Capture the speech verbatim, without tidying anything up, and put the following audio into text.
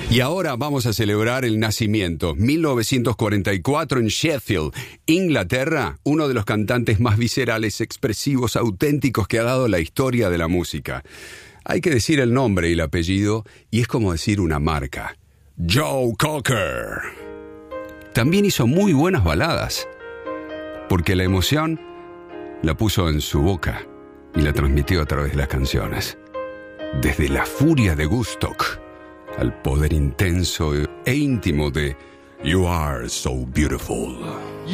Y ahora vamos a celebrar el nacimiento. mil novecientos cuarenta y cuatro en Sheffield, Inglaterra, uno de los cantantes más viscerales, expresivos, auténticos que ha dado la historia de la música. Hay que decir el nombre y el apellido, y es como decir una marca. Joe Cocker. También hizo muy buenas baladas, porque la emoción la puso en su boca y la transmitió a través de las canciones. Desde la furia de Woodstock al poder intenso e íntimo de You Are So Beautiful.